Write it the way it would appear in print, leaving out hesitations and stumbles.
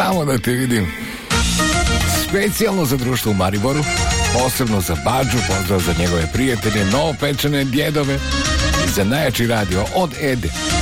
Samo da te vidim. Specijalno za društvo u Mariboru, posebno za Badžu, pozdrav za njegove prijatelje, novopečene djedove i za najjači radio od Ede.